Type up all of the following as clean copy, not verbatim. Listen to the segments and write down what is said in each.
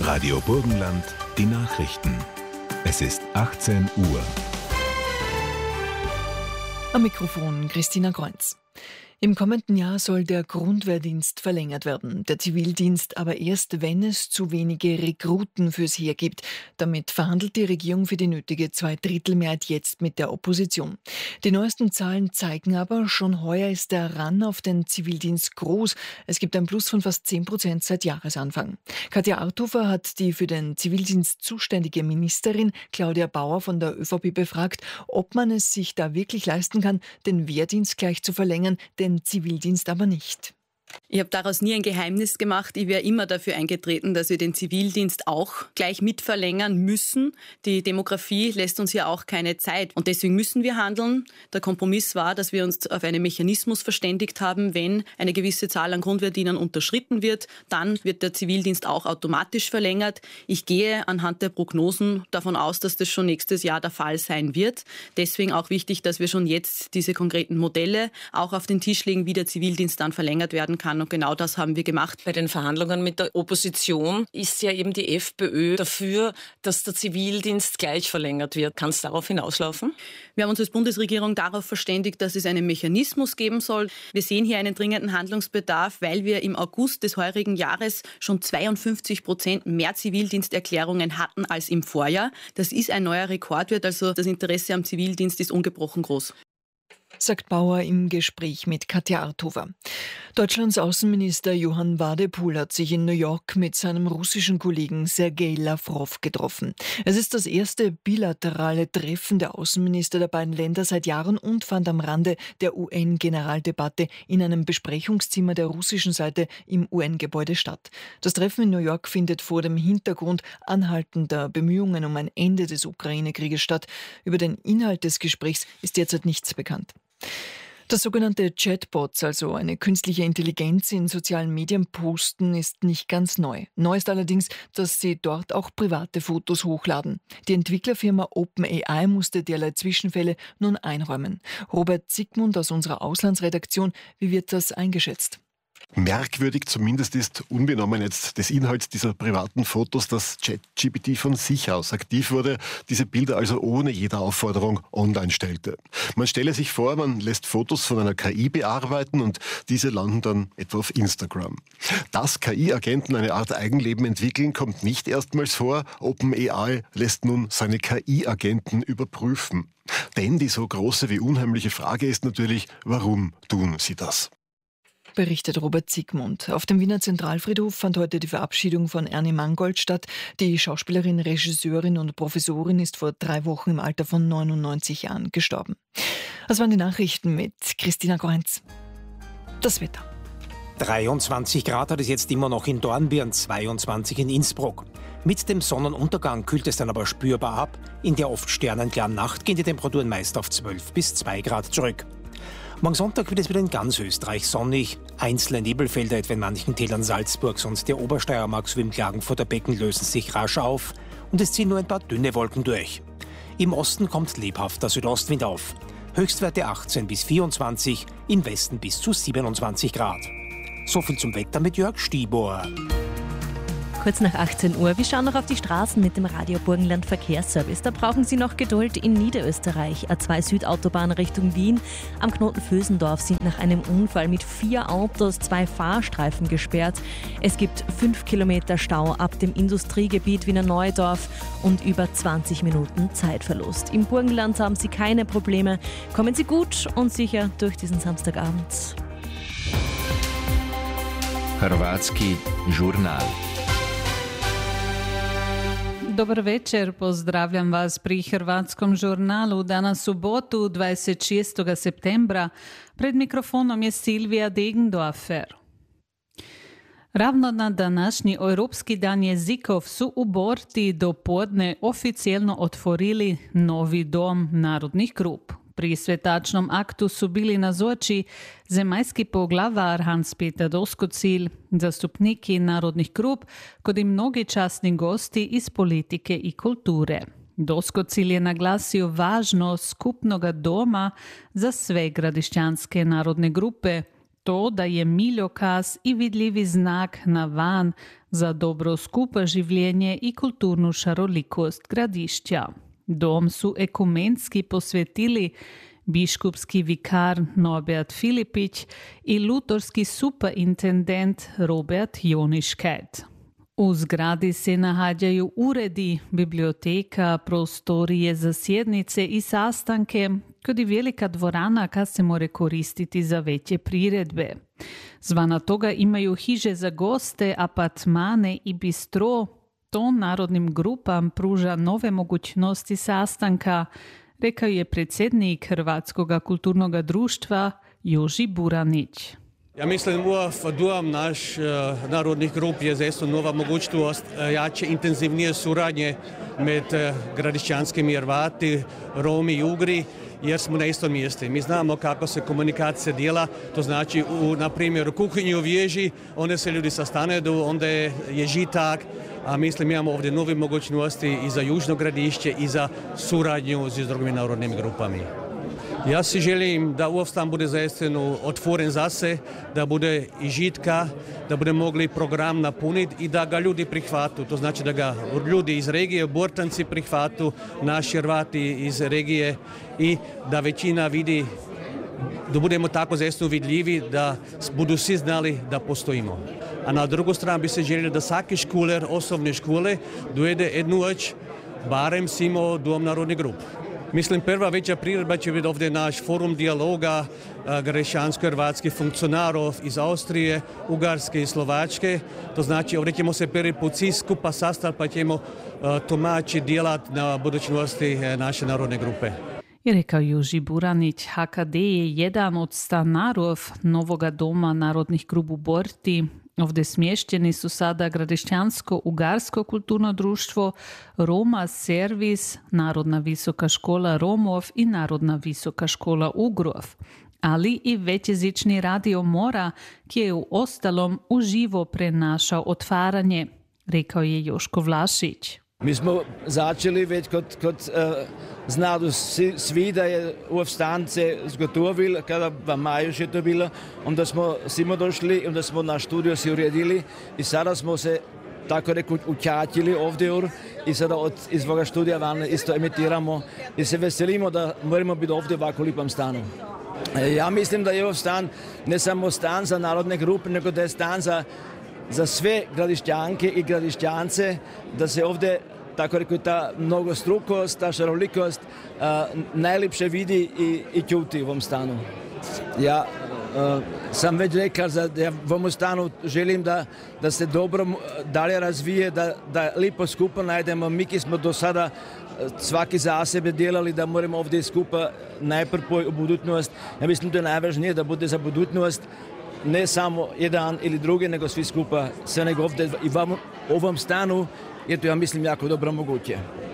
Radio Burgenland, die Nachrichten. Es ist 18 Uhr. Am Mikrofon Christina Kreuz. Im kommenden Jahr soll der Grundwehrdienst verlängert werden, der Zivildienst aber erst, wenn es zu wenige Rekruten fürs Heer gibt. Damit verhandelt die Regierung für die nötige 2/3 jetzt mit der Opposition. Die neuesten Zahlen zeigen aber, schon heuer ist der Run auf den Zivildienst groß. Es gibt ein Plus von fast 10% seit Jahresanfang. Katja Arthofer hat die für den Zivildienst zuständige Ministerin Claudia Bauer von der ÖVP befragt, ob man es sich da wirklich leisten kann, den Wehrdienst gleich zu verlängern, den Zivildienst aber nicht. Ich habe daraus nie ein Geheimnis gemacht. Ich wäre immer dafür eingetreten, dass wir den Zivildienst auch gleich mit verlängern müssen. Die Demografie lässt uns ja auch keine Zeit. Und deswegen müssen wir handeln. Der Kompromiss war, dass wir uns auf einen Mechanismus verständigt haben. Wenn eine gewisse Zahl an Grundwehrdienern unterschritten wird, dann wird der Zivildienst auch automatisch verlängert. Ich gehe anhand der Prognosen davon aus, dass das schon nächstes Jahr der Fall sein wird. Deswegen auch wichtig, dass wir schon jetzt diese konkreten Modelle auch auf den Tisch legen, wie der Zivildienst dann verlängert werden kann. Und genau das haben wir gemacht. Bei den Verhandlungen mit der Opposition ist ja eben die FPÖ dafür, dass der Zivildienst gleich verlängert wird. Kann es darauf hinauslaufen? Wir haben uns als Bundesregierung darauf verständigt, dass es einen Mechanismus geben soll. Wir sehen hier einen dringenden Handlungsbedarf, weil wir im August des heurigen Jahres schon 52% mehr Zivildiensterklärungen hatten als im Vorjahr. Das ist ein neuer Rekordwert, also das Interesse am Zivildienst ist ungebrochen groß. Sagt Bauer im Gespräch mit Katja Arthofer. Deutschlands Außenminister Johann Wadephul hat sich in New York mit seinem russischen Kollegen Sergei Lawrow getroffen. Es ist das erste bilaterale Treffen der Außenminister der beiden Länder seit Jahren und fand am Rande der UN-Generaldebatte in einem Besprechungszimmer der russischen Seite im UN-Gebäude statt. Das Treffen in New York findet vor dem Hintergrund anhaltender Bemühungen um ein Ende des Ukraine-Krieges statt. Über den Inhalt des Gesprächs ist derzeit nichts bekannt. Das sogenannte Chatbots, also eine künstliche Intelligenz in sozialen Medien posten, ist nicht ganz neu. Neu ist allerdings, dass sie dort auch private Fotos hochladen. Die Entwicklerfirma OpenAI musste derlei Zwischenfälle nun einräumen. Robert Zygmunt aus unserer Auslandsredaktion, wie wird das eingeschätzt? Merkwürdig zumindest ist, unbenommen jetzt des Inhalts dieser privaten Fotos, dass ChatGPT von sich aus aktiv wurde, diese Bilder also ohne jede Aufforderung online stellte. Man stelle sich vor, man lässt Fotos von einer KI bearbeiten und diese landen dann etwa auf Instagram. Dass KI-Agenten eine Art Eigenleben entwickeln, kommt nicht erstmals vor. OpenAI lässt nun seine KI-Agenten überprüfen. Denn die so große wie unheimliche Frage ist natürlich, warum tun sie das? Berichtet Robert Zygmunt. Auf dem Wiener Zentralfriedhof fand heute die Verabschiedung von Ernie Mangold statt. Die Schauspielerin, Regisseurin und Professorin ist vor 3 Wochen im Alter von 99 Jahren gestorben. Das waren die Nachrichten mit Christina Kreuz. Das Wetter. 23 Grad hat es jetzt immer noch in Dornbirn, 22 in Innsbruck. Mit dem Sonnenuntergang kühlt es dann aber spürbar ab. In der oft sternenklaren Nacht gehen die Temperaturen meist auf 12 bis 2 Grad zurück. Morgen Sonntag wird es wieder in ganz Österreich sonnig. Einzelne Nebelfelder, etwa in manchen Tälern Salzburgs und der Obersteiermark sowie im Klagenfurter Becken, lösen sich rasch auf und es ziehen nur ein paar dünne Wolken durch. Im Osten kommt lebhafter Südostwind auf. Höchstwerte 18 bis 24, im Westen bis zu 27 Grad. So viel zum Wetter mit Jörg Stibor. Kurz nach 18 Uhr. Wir schauen noch auf die Straßen mit dem Radio Burgenland Verkehrsservice. Da brauchen Sie noch Geduld in Niederösterreich. A2 Südautobahn Richtung Wien. Am Knoten Vösendorf sind nach einem Unfall mit 4 Autos 2 Fahrstreifen gesperrt. Es gibt 5 Kilometer Stau ab dem Industriegebiet Wiener Neudorf und über 20 Minuten Zeitverlust. Im Burgenland haben Sie keine Probleme. Kommen Sie gut und sicher durch diesen Samstagabend. Hrvatski Žurnal. Dobar večer, pozdravljam vas pri Hrvatskom žurnalu. Danas subotu, 26. septembra, pred mikrofonom je Silvija Degendorfer. Ravno na današnji Evropski dan jezikov su u Borti do podne oficijelno otvorili novi dom narodnih grup. Pri svetačnom aktu su bili nazoči zemaljski poglavar Hans-Peter Doskozil, zastupniki narodnih grup, kot i mnogi časni gosti iz politike i kulture. Doskozil je naglasio važnost skupnoga doma za sve gradišćanske narodne grupe, To, da je miljokaz i vidljivi znak na van za dobro skupa življenje i kulturnu šarolikost gradišća. Dom su ekumenski posvetili biškupski vikar Norbert Filipić i lutorski superintendent Robert Jonišket. U zgradi se nahađaju uredi, biblioteka, prostorije za sjednice i sastanke, kod i velika dvorana kad se more koristiti za veće priredbe. Zvana toga imaju hiže za goste, apartmane i bistro. To narodnim grupam pruža nove mogućnosti sastanka, rekao je predsjednik Hrvatskog kulturnog društva Joži Buranić. Ja mislim, v duam naš narodnih grup je zaista nova mogućnost jače, intenzivnije suradnje med gradišćanskimi Hrvati, Romi i Ugri, jer smo na istom mjestu. Mi znamo kako se komunikacija dijela, to znači na primjer u kuhinji u vježi, onda se ljudi sastanedu, onda je žitak, a mislim imamo ovdje nove mogućnosti i za južno gradišće i za suradnju s drugim narodnim grupami. Ja si želim da Uvstan bude zaista otvoren za se, da bude i žitka, da bude mogli program napuniti i da ga ljudi prihvatu. To znači da ga ljudi iz regije, Bortanci prihvatu, naši Hrvati iz regije i da većina vidi, da budemo tako zaista vidljivi, da budu svi znali da postojimo. A na drugu stranu bi se željeli da svaki školer, osnovne škole, dojede jednu noć, barem si imao dom narodnih grup. Mislim, prva veća priredba će biti ovdje naš forum dijaloga gradišćansko-hrvatskih funkcionarov iz Austrije, Ugarske i Slovačke. To znači ovdje ćemo se prvi put svi skupa sastati pa ćemo tumačiti djelat na budućnosti naše narodne grupe. I rekao Joži Buranić, HKD je jedan od stanarov novoga doma narodnih grup u Borti. Ovdje smješteni su sada Gradišćansko-Ugarsko kulturno društvo, Roma Servis, Narodna visoka škola Romov i Narodna visoka škola Ugrov, ali i većjezični radio Mora, ki je u ostalom uživo prenašao otvaranje, rekao je Joško Vlašić. Mi smo začeli već kod znadu svi da je Uvstan se zgotovil, kada v maju je to bilo, onda smo svima došli, onda smo naš studio si uredili i sada smo se tako rekoč učatili ovdje i sada iz svoga studija van isto emitiramo i se veselimo da moramo biti ovdje u ovako lipom stanu. Ja mislim da je ovo stan ne samo stan za narodne grupe, nego da je stan za sve gradišćanke i gradišćance, da se ovdje, tako rekao, ta mnogostrukost, ta šarolikost najljepše vidi i čuti u ovom stanu. Ja sam već rekao da ja u ovom stanu želim da se dobro dalje razvije, da lipo skupa najdemo. Mi ki smo do sada svaki za sebe djelali, da moramo ovdje skupa najprvo u budućnost. Ja mislim da je najvažnije da bude za budućnost ne samo jedan ili drugi, nego svi skupa, sve nego ovdje i u ovom stanu, jer to ja mislim jako dobro moguće.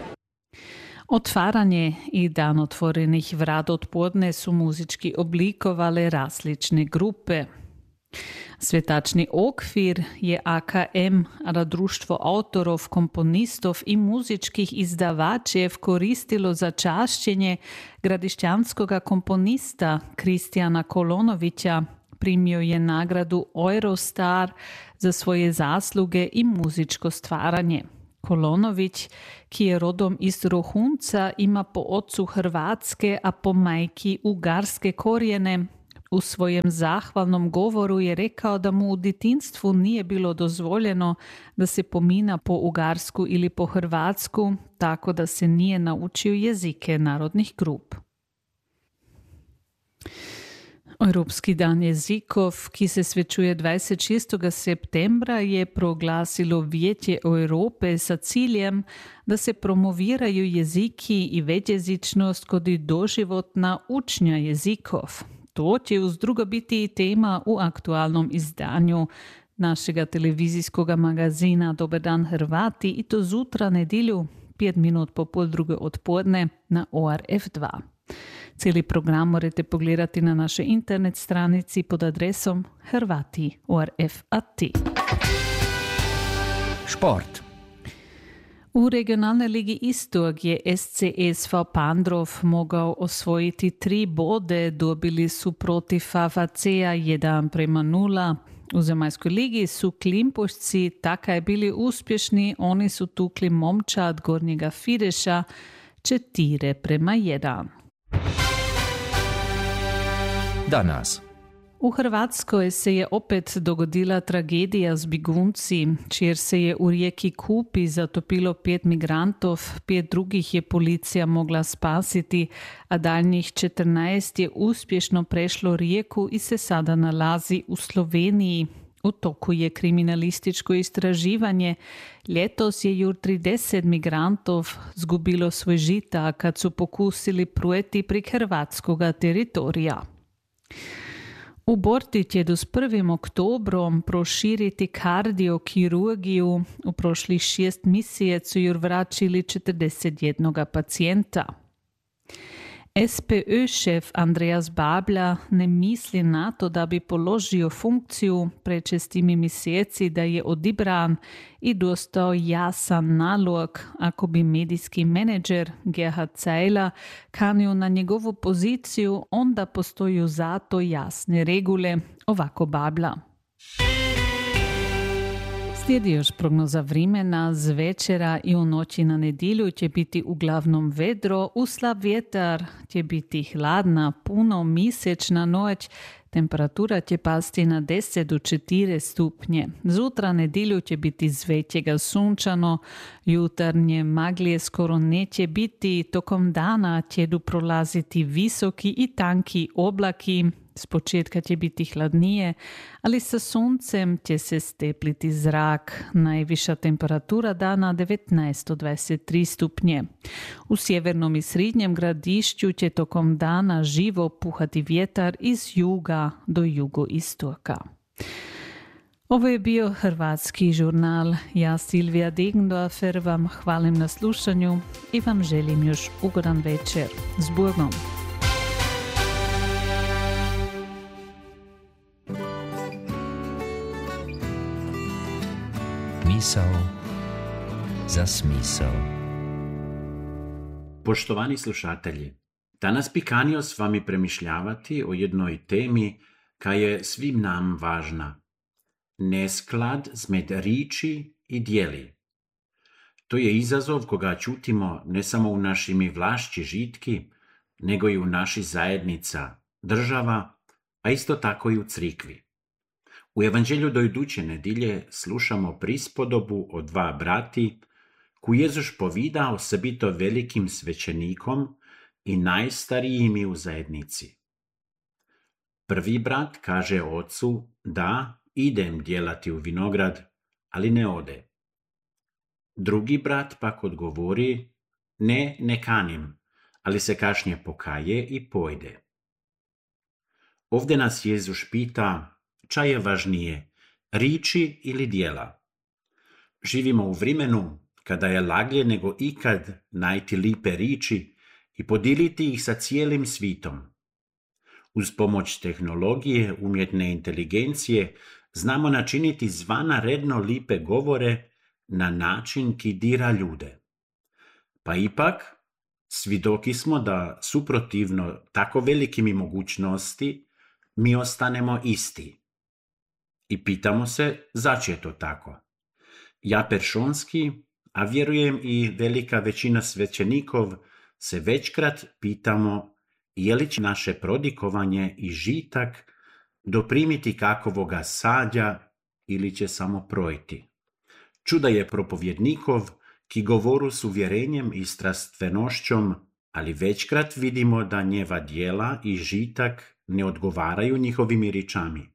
Otvaranje i dan otvorenih vrat odpodne su muzički oblikovale različne grupe. Svetačni okvir je AKM, društvo autorov, komponistov i muzičkih izdavačev koristilo za čašćenje gradišćanskog komponista Kristijana Kolonovića. Primio je nagradu Eurostar za svoje zasluge i muzičko stvaranje. Kolonović, ki je rodom iz Rohunca, ima po ocu hrvatske, a po majki ugarske korijene. U svojem zahvalnom govoru je rekao da mu u djetinjstvu nije bilo dozvoljeno da se pomina po ugarsku ili po hrvatsku, tako da se nije naučio jezike narodnih grup. Evropski dan jezikov, ki se svečuje 26. septembra, je proglasilo Vijeće Europe sa ciljem da se promoviraju jeziki i većjezičnost kod doživotna učnja jezikov. To će uz drugo biti i tema u aktualnom izdanju našega televizijskog magazina Dobar dan Hrvati, i to zutra nedjelju 5 minut po pol druge odpodne na ORF2. Cijeli program morate pogledati na našoj internet stranici pod adresom hrvati.orf.at. Šport. U regionalnoj ligi Istok je SCSV Pandrov mogao osvojiti 3 bode, dobili su protiv FAFC-a 1:0. U zemaljskoj ligi su Klimpušci takaj bili uspješni, oni su tukli Momčad Gornjega Fireša 4:1. Danas. U Hrvatskoj se je opet dogodila tragedija z begunci, kjer se je u rijeki Kupi zatopilo 5 migrantov, 5 drugih je policija mogla spasiti, a daljnjih 14 je uspješno prešlo rijeku i se sada nalazi u Sloveniji. U toku je kriminalističko istraživanje. Ljetos je jur 30 migrantov zgubilo svoj žita kad su pokusili prujeti prek hrvatskoga teritorija. U Borti tjedu s 1. oktobrom proširiti kardiokirurgiju. U prošlih 6 mjeseci jur vraćili 41 pacijenta. SPÖ šef Andreas Babler ne misli na to da bi položio funkciju pred 6 mjeseci da je odibran i dostao jasan nalog ako bi medijski menadžer Gerhard Zeiler kanio na njegovu poziciju, onda postoju zato jasne regule, ovako Babler. Slijedi još prognoza vremena. Z večera i u noći na nedjelju će biti uglavnom vedro, u slab vjetar će biti hladna, puno mjesečna noć, temperatura će pasti na 10 do 4 stupnje. Zutra nedjelju će biti z većega sunčano, jutarnje maglije skoro neće biti, tokom dana će prolaziti visoki i tanki oblaki. S početka će biti hladnije, ali sa suncem će se stepliti zrak. Najviša temperatura dana 19 do 23 stupnje. U sjevernom i srednjem Gradišću će tokom dana živo puhati vjetar iz juga do jugoistoka. Ovo je bio Hrvatski žurnal. Ja, Silvija Degendorfer, vam hvalim na slušanju i vam želim još ugodan večer. S Bogom! Misao za smisao. Poštovani slušatelji, danas bi kanio s vami premišljavati o jednoj temi koja je svim nam važna. Nesklad zmed riči i djeli. To je izazov koga čutimo ne samo u našimi vlašći žitki, nego i u naši zajednica, država, a isto tako i u crikvi. U evanđelju do iduće nedjelje slušamo prispodobu o 2 brati, koju Jezus povida osobito velikim svećenikom i najstarijimi u zajednici. Prvi brat kaže ocu da idem djelati u vinograd, ali ne ode. Drugi brat pak odgovori ne kanim, ali se kašnje pokaje i pojde. Ovdje nas Jezus pita ča je važnije, riči ili djela. Živimo u vremenu kada je laglje nego ikad najti lipe riči i podiliti ih sa cijelim svitom. Uz pomoć tehnologije, umjetne inteligencije, znamo načiniti zvanaredno lipe govore na način ki dira ljude. Pa ipak, svidoki smo da suprotivno tako velikim mogućnosti mi ostanemo isti. I pitamo se zašto je to tako. Ja peršonski, a vjerujem i velika većina svećenikov, se večkrat pitamo je li će naše prodikovanje i žitak doprimiti kakovoga sadja ili će samo projiti. Čuda je propovjednikov, ki govoru s uvjerenjem i strastvenošćom, ali večkrat vidimo da njeva djela i žitak ne odgovaraju njihovim ričami.